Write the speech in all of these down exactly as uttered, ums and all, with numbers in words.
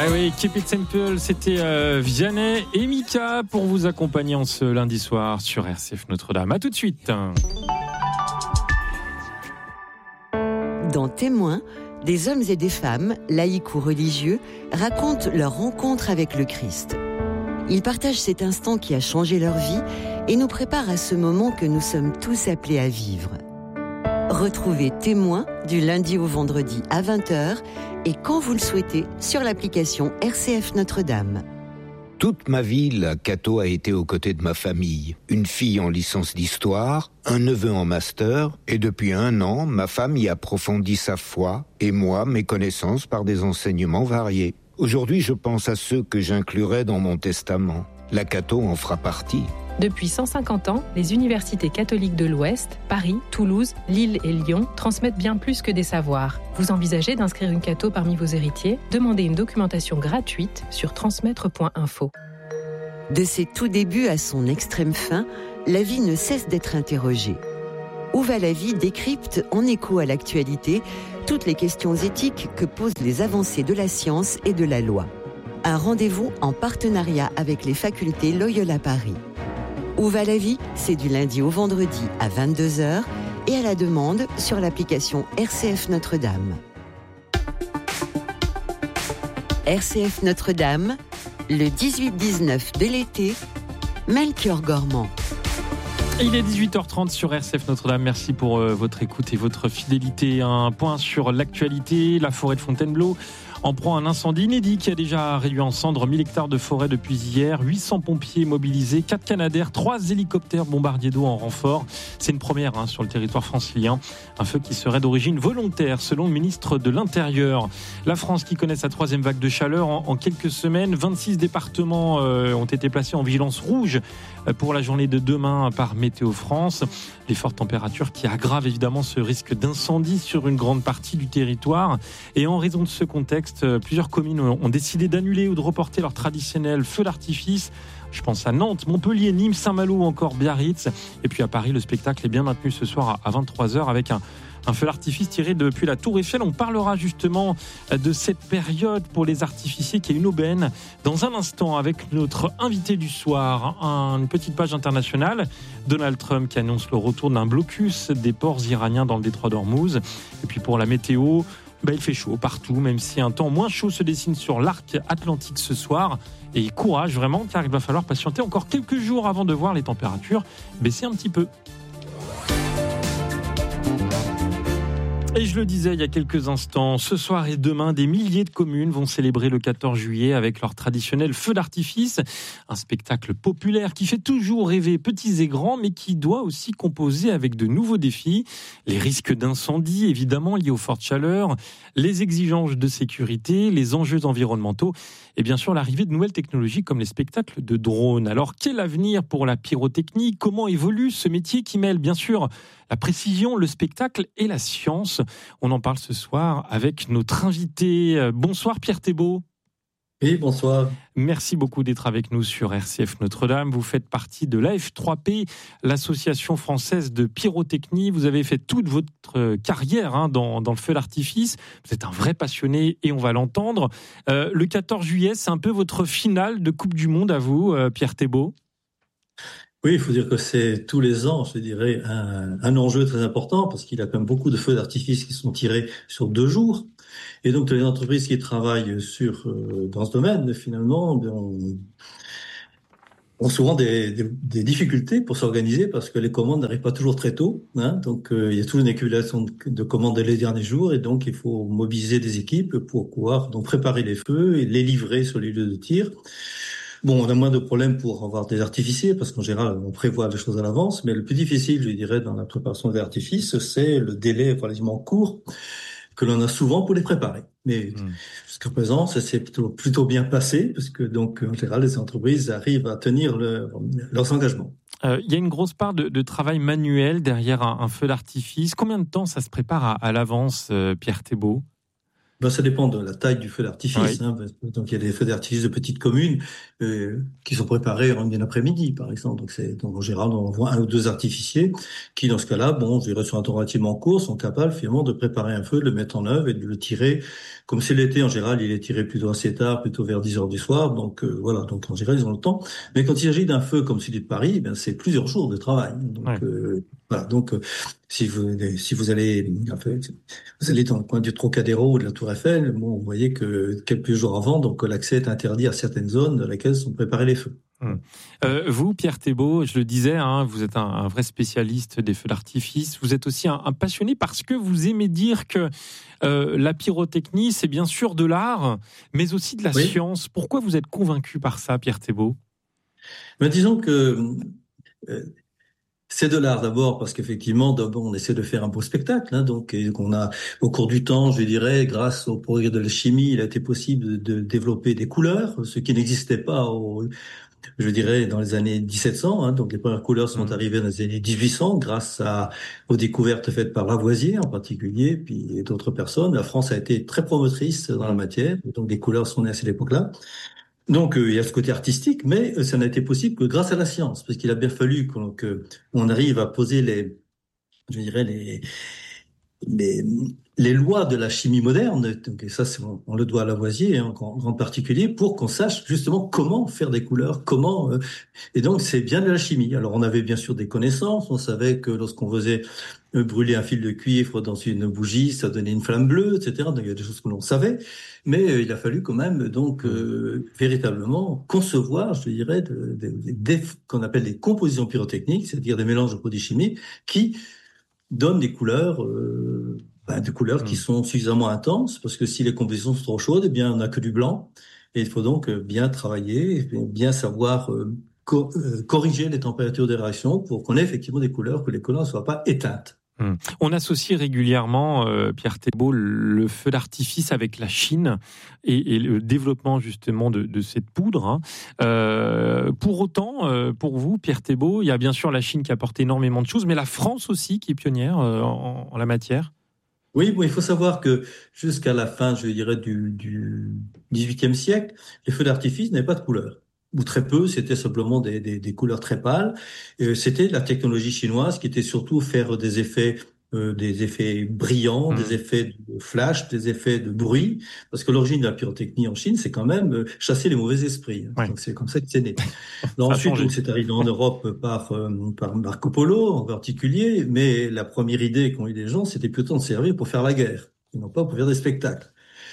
Eh oui, Keep It Simple, c'était euh, Vianney et Mika pour vous accompagner en ce lundi soir sur R C F Notre-Dame. À tout de suite. Dans Témoins, des hommes et des femmes, laïcs ou religieux, racontent leur rencontre avec le Christ. Ils partagent cet instant qui a changé leur vie et nous préparent à ce moment que nous sommes tous appelés à vivre. Retrouvez Témoins du lundi au vendredi à vingt heures et quand vous le souhaitez sur l'application R C F Notre-Dame. Toute ma vie, la Cato a été aux côtés de ma famille. Une fille en licence d'histoire, un neveu en master, et depuis un an, ma femme y approfondit sa foi, et moi, mes connaissances par des enseignements variés. Aujourd'hui, je pense à ceux que j'inclurai dans mon testament. La Cato en fera partie. Depuis cent cinquante ans, les universités catholiques de l'Ouest, Paris, Toulouse, Lille et Lyon transmettent bien plus que des savoirs. Vous envisagez d'inscrire une Cato parmi vos héritiers ? Demandez une documentation gratuite sur transmettre point info. De ses tout débuts à son extrême fin, la vie ne cesse d'être interrogée. Où va la vie décrypte, en écho à l'actualité, toutes les questions éthiques que posent les avancées de la science et de la loi. Un rendez-vous en partenariat avec les facultés Loyola Paris. Où va la vie ? C'est du lundi au vendredi à vingt-deux heures et à la demande sur l'application R C F Notre-Dame. R C F Notre-Dame, le dix-huit dix-neuf de l'été, Melchior Gormand. Il est dix-huit heures trente sur R C F Notre-Dame. Merci pour euh, votre écoute et votre fidélité. Un point sur l'actualité. La forêt de Fontainebleau en proie à un incendie inédit qui a déjà réduit en cendres mille hectares de forêt depuis hier. huit cents pompiers mobilisés, quatre Canadair, trois hélicoptères bombardiers d'eau en renfort. C'est une première hein, sur le territoire francilien. Un feu qui serait d'origine volontaire selon le ministre de l'Intérieur. La France qui connaît sa troisième vague de chaleur en, en quelques semaines. vingt-six départements euh, ont été placés en vigilance rouge pour la journée de demain par Météo France. Les fortes températures qui aggravent évidemment ce risque d'incendie sur une grande partie du territoire. Et en raison de ce contexte, plusieurs communes ont décidé d'annuler ou de reporter leur traditionnel feu d'artifice. Je pense à Nantes, Montpellier, Nîmes, Saint-Malo ou encore Biarritz. Et puis à Paris, le spectacle est bien maintenu ce soir à vingt-trois heures avec un Un feu d'artifice tiré depuis la Tour Eiffel. On parlera justement de cette période pour les artificiers qui est une aubaine. Dans un instant, avec notre invité du soir, une petite page internationale. Donald Trump qui annonce le retour d'un blocus des ports iraniens dans le détroit d'Ormuz. Et puis pour la météo, bah il fait chaud partout, même si un temps moins chaud se dessine sur l'arc atlantique ce soir. Et courage vraiment, car il va falloir patienter encore quelques jours avant de voir les températures baisser un petit peu. Et je le disais il y a quelques instants, ce soir et demain, des milliers de communes vont célébrer le quatorze juillet avec leur traditionnel feu d'artifice. Un spectacle populaire qui fait toujours rêver petits et grands, mais qui doit aussi composer avec de nouveaux défis. Les risques d'incendie, évidemment, liés aux fortes chaleurs, les exigences de sécurité, les enjeux environnementaux et bien sûr l'arrivée de nouvelles technologies comme les spectacles de drones. Alors, quel avenir pour la pyrotechnie ? Comment évolue ce métier qui mêle bien sûr la précision, le spectacle et la science ? On en parle ce soir avec notre invité. Bonsoir Pierre Thébault. Oui, bonsoir. Merci beaucoup d'être avec nous sur R C F Notre-Dame. Vous faites partie de l'A F trois P, l'association française de pyrotechnie. Vous avez fait toute votre carrière hein, dans, dans le feu d'artifice. Vous êtes un vrai passionné et on va l'entendre. Euh, le quatorze juillet, c'est un peu votre finale de Coupe du Monde à vous, euh, Pierre Thébault. Oui, il faut dire que c'est tous les ans, je dirais, un, un enjeu très important parce qu'il y a quand même beaucoup de feux d'artifice qui sont tirés sur deux jours. Et donc, les entreprises qui travaillent sur euh, dans ce domaine, finalement, ont, ont souvent des, des, des difficultés pour s'organiser parce que les commandes n'arrivent pas toujours très tôt. Hein, donc, euh, il y a toujours une accumulation de, de commandes les derniers jours et donc il faut mobiliser des équipes pour pouvoir donc préparer les feux et les livrer sur les lieux de tir. Bon, on a moins de problèmes pour avoir des artificiers parce qu'en général, on prévoit les choses à l'avance. Mais le plus difficile, je dirais, dans la préparation des artifices, c'est le délai relativement court que l'on a souvent pour les préparer. Mais mmh. jusqu'à présent, ça s'est plutôt, plutôt bien passé parce que donc, en général, les entreprises arrivent à tenir le, leurs engagements. Euh, il y a une grosse part de, de travail manuel derrière un, un feu d'artifice. Combien de temps ça se prépare à, à l'avance, euh, Pierre Thébault ? Ben, ça dépend de la taille du feu d'artifice. Oui. Hein. Donc, il y a des feux d'artifice de petites communes euh, qui sont préparés en une après-midi, par exemple. Donc, c'est, donc, en général, on voit un ou deux artificiers qui, dans ce cas-là, bon, je dirais sur un temps relativement court, sont capables finalement de préparer un feu, de le mettre en œuvre et de le tirer. Comme c'est l'été, en général, il est tiré plutôt assez tard, plutôt vers dix heures du soir. Donc, euh, voilà. Donc, en général, ils ont le temps. Mais quand il s'agit d'un feu comme celui de Paris, ben, c'est plusieurs jours de travail. Donc, Oui. euh, voilà. Donc, euh, si vous, si vous allez, en fait, vous allez dans le coin du Trocadéro ou de la Tour Eiffel, bon, vous voyez que quelques jours avant, donc l'accès est interdit à certaines zones dans lesquelles sont préparés les feux. Hum. Euh, vous, Pierre Thébault, je le disais, hein, vous êtes un, un vrai spécialiste des feux d'artifice. Vous êtes aussi un, un passionné parce que vous aimez dire que euh, la pyrotechnie, c'est bien sûr de l'art, mais aussi de la Oui. science. Pourquoi vous êtes convaincu par ça, Pierre Thébault ? Mais disons que euh, c'est de l'art d'abord parce qu'effectivement, d'abord, on essaie de faire un beau spectacle. Hein, donc, et qu'on a, au cours du temps, je dirais, grâce au progrès de la chimie, il a été possible de, de développer des couleurs, ce qui n'existait pas au, je dirais, dans les années dix-sept cents. Hein, donc, les premières couleurs sont Mmh. arrivées dans les années dix-huit cents grâce à, aux découvertes faites par Lavoisier en particulier, puis d'autres personnes. La France a été très promotrice dans la matière. Donc, des couleurs sont nées à cette époque-là. Donc, euh, il y a ce côté artistique, mais euh, ça n'a été possible que grâce à la science, parce qu'il a bien fallu qu'on que on arrive à poser les, je dirais, les, les, les lois de la chimie moderne, donc, et ça, c'est, on, on le doit à Lavoisier, hein, en, en particulier, pour qu'on sache justement comment faire des couleurs, comment... Euh, et donc, c'est bien de la chimie. Alors, on avait bien sûr des connaissances, on savait que lorsqu'on faisait euh, brûler un fil de cuivre dans une bougie, ça donnait une flamme bleue, et cetera. Donc, il y a des choses que l'on savait, mais euh, il a fallu quand même, donc, euh, véritablement concevoir, je dirais, de, de, de, des, qu'on appelle des compositions pyrotechniques, c'est-à-dire des mélanges de produits chimiques qui donne des couleurs, euh, ben, des couleurs mmh. qui sont suffisamment intenses, parce que si les compositions sont trop chaudes, eh bien, on n'a que du blanc. Et il faut donc bien travailler, bien savoir euh, co- euh, corriger les températures des réactions pour qu'on ait effectivement des couleurs, que les couleurs ne soient pas éteintes. Mmh. On associe régulièrement, euh, Pierre Thébault, le feu d'artifice avec la Chine et, et le développement justement de, de cette poudre. Hein. Euh, pour autant, euh, pour vous, Pierre Thébault, il y a bien sûr la Chine qui apporte énormément de choses, mais la France aussi qui est pionnière euh, en, en la matière. Oui, bon, il faut savoir que jusqu'à la fin, je dirais, du, du dix-huitième siècle, les feux d'artifice n'avaient pas de couleur. Ou très peu, c'était simplement des, des, des couleurs très pâles. Euh, c'était la technologie chinoise qui était surtout faire des effets, euh, des effets brillants, mmh. des effets de flash, des effets de bruit, parce que l'origine de la pyrotechnie en Chine, c'est quand même euh, chasser les mauvais esprits. Ouais. Donc c'est comme ça que c'est né. Donc, ensuite, donc, c'est arrivé en Europe par euh, par Marco Polo en particulier, mais la première idée qu'ont eu les gens, c'était plutôt de servir pour faire la guerre, et non pas pour faire des spectacles.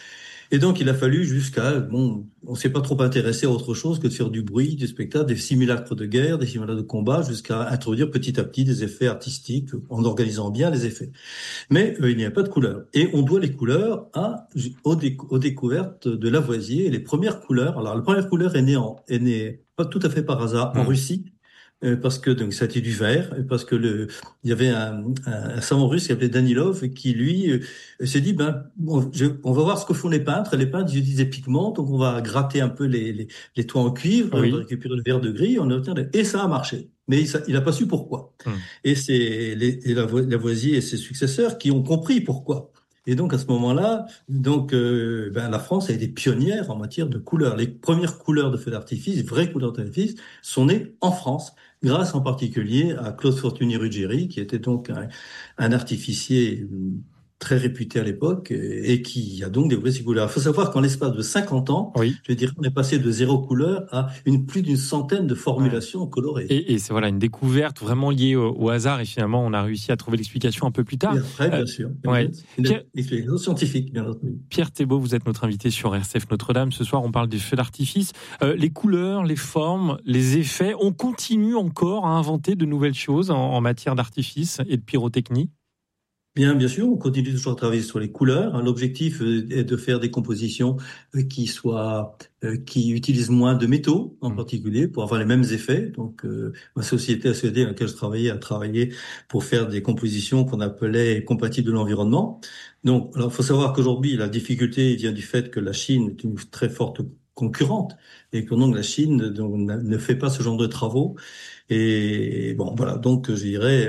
Et donc, il a fallu jusqu'à, bon, on s'est pas trop intéressé à autre chose que de faire du bruit, du spectacle, des simulacres de guerre, des simulacres de combat, jusqu'à introduire petit à petit des effets artistiques en organisant bien les effets. Mais euh, il n'y a pas de couleurs. Et on doit les couleurs à, aux, dé, aux découvertes de Lavoisier. Et les premières couleurs, alors la première couleur est née, en, est née pas tout à fait par hasard, mmh. en Russie. Parce que donc ça a été du vert, parce que le il y avait un, un, un savant russe qui s'appelait Danilov qui lui euh, s'est dit ben on, je, on va voir ce que font les peintres. Les peintres ils utilisent des pigments, donc on va gratter un peu les les, les toits en cuivre, oui. on va récupérer le vert de gris, on obtient et ça a marché. Mais il, il a pas su pourquoi. Hum. Et c'est les, et Lavoisier et ses successeurs qui ont compris pourquoi. Et donc à ce moment-là, donc euh, ben la France a été pionnière en matière de couleurs. Les premières couleurs de feux d'artifice, vraies couleurs d'artifice, sont nées en France, grâce en particulier à Claude Fortuny Ruggieri, qui était donc un, un artificier très réputé à l'époque et qui a donc développé ces couleurs. Il faut savoir qu'en l'espace de cinquante ans, oui. je dirais, on est passé de zéro couleur à une, plus d'une centaine de formulations ouais. colorées. Et, et c'est voilà une découverte vraiment liée au, au hasard et finalement on a réussi à trouver l'explication un peu plus tard. Et après, bien euh, sûr. Ouais. Une explication scientifique, bien entendu. Pierre Thébault, vous êtes notre invité sur R C F Notre-Dame. Ce soir, on parle des feux d'artifice. Euh, les couleurs, les formes, les effets. On continue encore à inventer de nouvelles choses en, en matière d'artifice et de pyrotechnie. Bien, bien sûr, on continue toujours à travailler sur les couleurs. L'objectif est de faire des compositions qui soient, qui utilisent moins de métaux en particulier pour avoir les mêmes effets. Donc, euh, ma société A C E D dans laquelle je travaillais a travaillé pour faire des compositions qu'on appelait compatibles de l'environnement. Donc, alors, il faut savoir qu'aujourd'hui, la difficulté vient du fait que la Chine est une très forte concurrente et que donc la Chine donc, ne fait pas ce genre de travaux. Et bon, voilà. Donc, je dirais.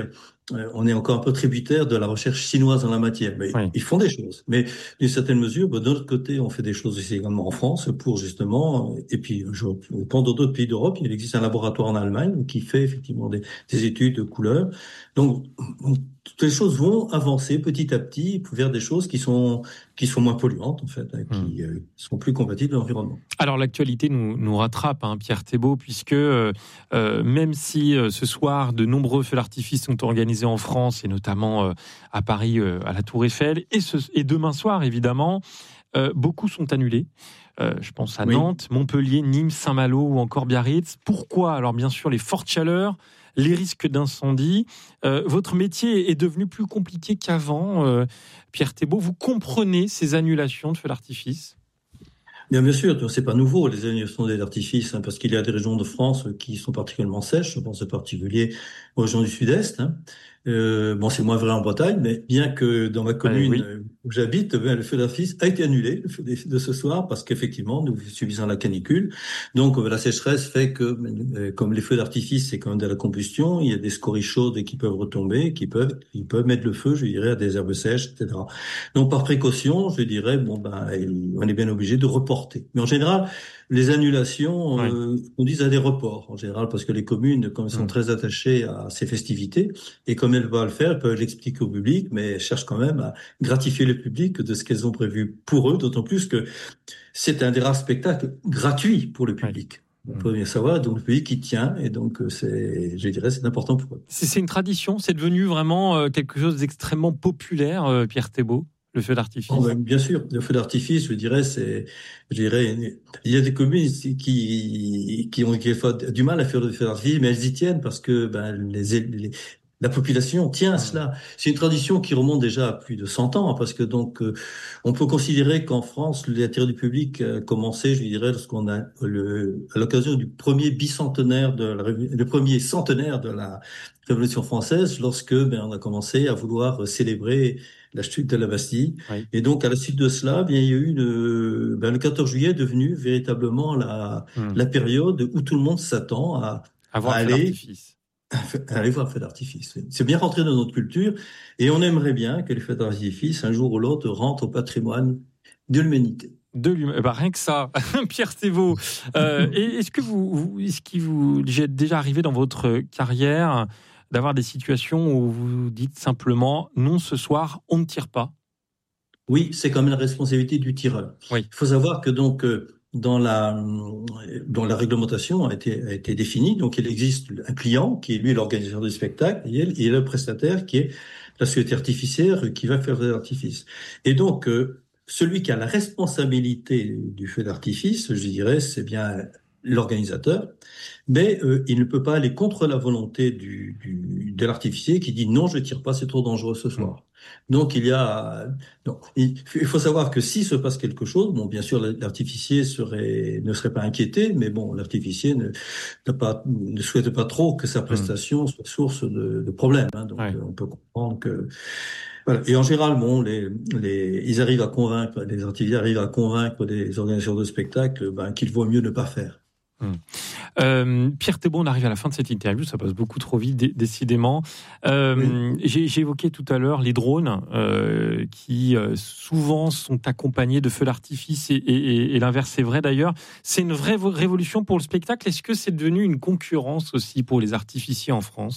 euh, on est encore un peu tributaire de la recherche chinoise en la matière. Mais Oui. ils font des choses. Mais d'une certaine mesure, bah, de notre côté, on fait des choses aussi également en France pour justement, et puis je, je pense dans d'autres pays d'Europe, il existe un laboratoire en Allemagne qui fait effectivement des, des études de couleurs. Donc, donc, toutes les choses vont avancer petit à petit vers des choses qui sont qui sont moins polluantes en fait, hein, qui euh, sont plus compatibles avec l'environnement. Alors l'actualité nous, nous rattrape, hein, Pierre Thébault, puisque euh, euh, même si euh, ce soir de nombreux feux d'artifice sont organisés en France et notamment euh, à Paris euh, à la Tour Eiffel et, ce, et demain soir évidemment, euh, beaucoup sont annulés. Euh, je pense à oui. Nantes, Montpellier, Nîmes, Saint-Malo ou encore Biarritz. Pourquoi ? Alors bien sûr les fortes chaleurs, les risques d'incendie. Euh, votre métier est devenu plus compliqué qu'avant. Euh, Pierre Thébault, vous comprenez ces annulations de feux d'artifice ? Bien, bien sûr, c'est pas nouveau les annulations des artifices, hein, parce qu'il y a des régions de France qui sont particulièrement sèches. Je pense en particulier aux régions du Sud-Est. Hein. Euh, bon, c'est moins vrai en Bretagne, mais bien que dans ma commune oui. où j'habite, ben, le feu d'artifice a été annulé le feu de ce soir parce qu'effectivement, nous subissons la canicule. Donc, la sécheresse fait que, comme les feux d'artifice, c'est quand même de la combustion, il y a des scories chaudes qui peuvent retomber, qui peuvent, qui peuvent mettre le feu, je dirais, à des herbes sèches, et cetera. Donc, par précaution, je dirais, bon, ben, on est bien obligé de reporter. Mais en général, les annulations ouais. euh, conduisent à des reports, en général, parce que les communes, comme elles sont mmh. très attachées à ces festivités, et comme elles vont le faire, elles peuvent l'expliquer au public, mais elles cherchent quand même à gratifier le public de ce qu'elles ont prévu pour eux, d'autant plus que c'est un des rares spectacles gratuits pour le public. Ouais. On peut bien savoir, donc le public qui tient, et donc c'est, je dirais, c'est important pour eux. C'est, c'est une tradition, c'est devenu vraiment quelque chose d'extrêmement populaire, Pierre Thébault, le feu d'artifice. Oh, ben, bien sûr, le feu d'artifice, je dirais, c'est, je dirais, il y a des communes qui qui ont, qui ont du mal à faire le feu d'artifice, mais elles y tiennent parce que ben les, les la population tient à cela. C'est une tradition qui remonte déjà à plus de cent ans, parce que donc euh, on peut considérer qu'en France, l'intérêt du public a commencé, je dirais, lorsqu'on a le, à l'occasion du premier bicentenaire de la, le premier centenaire de la Révolution française, lorsque ben on a commencé à vouloir célébrer la chute de la Bastille. Oui. Et donc à la suite de cela, bien il y a eu une, ben, le quatorze juillet est devenu véritablement la hum. la période où tout le monde s'attend à, à, voir à aller aller voir le feu d'artifice. C'est bien rentré dans notre culture et on aimerait bien que les feux d'artifice, un jour ou l'autre, rentrent au patrimoine de l'humanité. De l'humanité. Bah, rien que ça, Pierre Thébault. Euh, est-ce que vous, vous, est-ce qu'il vous est déjà arrivé dans votre carrière d'avoir des situations où vous dites simplement non, ce soir, on ne tire pas? Oui, c'est quand même la responsabilité du tireur. Oui. Il faut savoir que donc dans la dans la réglementation a été a été définie. Donc il existe un client qui est lui l'organisateur du spectacle et il y a le prestataire qui est la société artificière qui va faire l'artifice. Et donc euh, celui qui a la responsabilité du feu d'artifice, je dirais, c'est bien l'organisateur, mais euh, il ne peut pas aller contre la volonté du, du de l'artificier qui dit non, je tire pas, c'est trop dangereux ce soir. Mmh. Donc il y a, donc, il faut savoir que si se passe quelque chose, bon, bien sûr, l'artificier serait, ne serait pas inquiété, mais bon, l'artificier ne, n'a pas, ne souhaite pas trop que sa prestation soit source de, de problèmes. Hein, donc ouais. on peut comprendre que, voilà. Et en général, bon, les, les, ils arrivent à convaincre, les artificiers arrivent à convaincre des organisateurs de spectacles, ben, qu'il vaut mieux ne pas faire. Hum. Euh, Pierre Thébault, on arrive à la fin de cette interview, ça passe beaucoup trop vite, d- décidément. Euh, oui. j'ai, j'ai évoqué tout à l'heure les drones euh, qui euh, souvent sont accompagnés de feux d'artifice et, et, et l'inverse est vrai d'ailleurs. C'est une vraie révolution pour le spectacle. Est-ce que c'est devenu une concurrence aussi pour les artificiers en France ?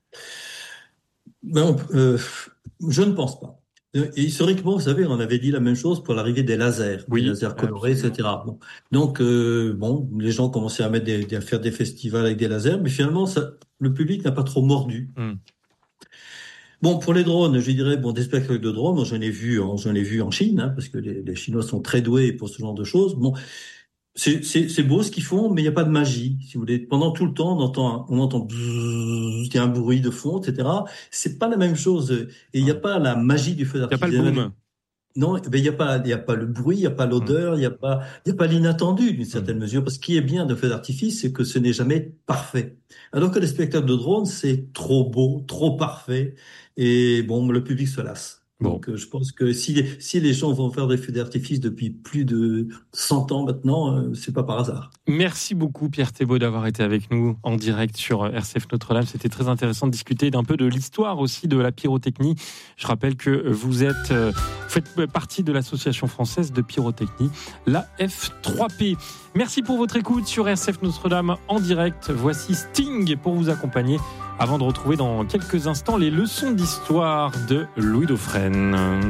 Ben, euh, je ne pense pas. Et historiquement, vous savez, on avait dit la même chose pour l'arrivée des lasers, oui, des lasers colorés, absolument. et cetera. Bon. Donc, euh, bon, les gens commençaient à mettre des, à faire des festivals avec des lasers, mais finalement, ça, le public n'a pas trop mordu. Mm. Bon, pour les drones, je dirais, bon, des spectacles de drones, moi, j'en ai vu, en, j'en ai vu en Chine, hein, parce que les, les Chinois sont très doués pour ce genre de choses. Bon. C'est, c'est, c'est beau ce qu'ils font, mais il n'y a pas de magie, si vous voulez. Pendant tout le temps, on entend, on entend, bzzz, il y a un bruit de fond, et cetera. C'est pas la même chose. Et il n'y a pas la magie du feu d'artifice. Il n'y a pas le boom. Non, ben il n'y a pas, il y a pas le bruit, il n'y a pas l'odeur, il n'y a pas, il y a pas l'inattendu d'une certaine mmh. mesure. Parce qu'il est bien de feu d'artifice, c'est que ce n'est jamais parfait. Alors que les spectacles de drone, c'est trop beau, trop parfait. Et bon, le public se lasse. Bon. Donc, euh, je pense que si les, si les gens vont faire des feux d'artifice depuis plus de cent ans maintenant, euh, c'est pas par hasard. Merci beaucoup Pierre Thébault d'avoir été avec nous en direct sur R C F Notre-Dame. C'était très intéressant de discuter d'un peu de l'histoire aussi de la pyrotechnie. Je rappelle que vous êtes, euh, faites partie de l'association française de pyrotechnie, la F trois P. Merci pour votre écoute sur R C F Notre-Dame en direct. Voici Sting pour vous accompagner avant de retrouver dans quelques instants les leçons d'histoire de Louis Dauphren.